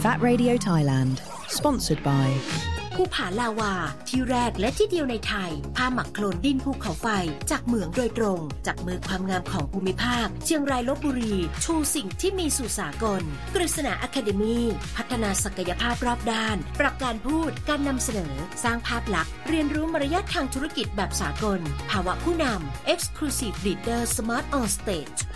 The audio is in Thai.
VAT Radio Thailand Sponsored by ภูผาลาวาที่แรกและที่เดียวในไทยผ้าหมักโคลนดินภูเขาไฟจากเหมืองโดยตรงจับมือความงามของภูมิภาคเชียงรายลพบุรีชูสิ่งที่มีสู่สากลกฤษณาอะคาเดมีพัฒนาศักยภาพรอบด้านปรับการพูดการนำเสนอสร้างภาพลักษณ์เรียนรู้มารยาททางธุรกิจแบบสากลภาวะผู้นำ Exclusive Leader Smart on Stage